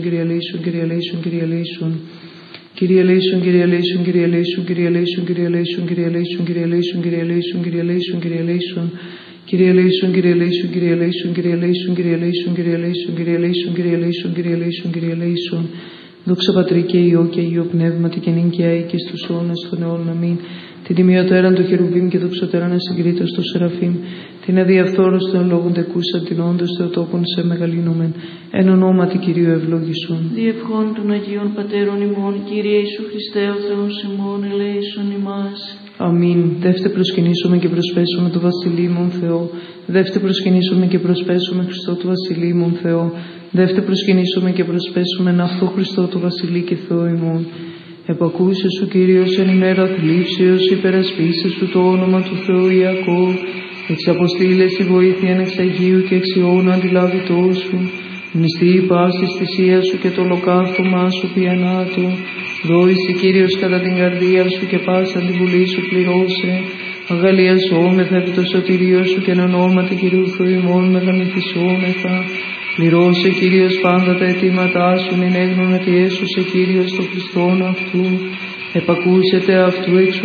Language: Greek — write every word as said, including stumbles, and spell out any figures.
Kyrie eleison, Kyrie eleison, Kyrie eleison. Kyrie eleison, Kyrie eleison, Kyrie eleison, Kyrie eleison, Kyrie eleison, Kyrie eleison, Kyrie eleison, Kyrie eleison, Kyrie eleison, Kyrie eleison. Kyrie eleison, Kyrie eleison, Kyrie eleison, Kyrie eleison, Kyrie eleison, Kyrie eleison, Kyrie eleison, Kyrie eleison, Kyrie eleison, Kyrie eleison. Δόξα Πατρί και Υιό και Υιό Πνεύματι και νυν και αεί και στους αιώνας των αιώνων. Αμήν. Την τιμιωτέραν του χερουβίμ και δοξωτέραν ασυγκρίτως του Σεραφείμ. Την αδιαφθόρους των λόγων τεκούσαν την όντως Θεοτόκον σε μεγαλύνομεν. Εν ονόματι Κυρίου ευλόγησον. Διευχών των Αγίων Πατέρων ημών, Κύριε Ιησού Χριστέ ο Θεός ημών, ελέησον ημάς. Αμήν. Δεύτε προσκυνήσουμε και προσπέσουμε το Βασιλείμον Θεό. Δεύτε προσκυνήσουμε και προσπέσουμε Χριστό του Βασιλείμον Θεό. Δεύτε προσκυνήσουμε και προσπέσουμε αυτό Χριστό του Βασιλεί και Θεό ημών. Επακούσε σου Κύριος εν ημέρα θλίψεως, υπερασπίσε σου το όνομα του Θεού Ιακώβ. Εξ αποστήλες η βοήθεια εξ Αγίου και εξ Υιώνα αντιλάβητό σου. Μνηστή η πάση θυσία σου και το ολοκαύτωμά σου πιανάτου. Δόησε Κύριος κατά την καρδία σου και πάσα την βουλή σου πληρώσε. Αγαλιαζόμεθα επί το σωτηρίο σου και εν ονόματι Κυρίου Θεού ημών μεγαλυθισόμεθα. Πληρώσε Κύριος πάντα τα αιτήματά σου, μην έγνων ότι έσωσε Κύριος το Χριστόν αυτού. Επακούσετε αυτού εξ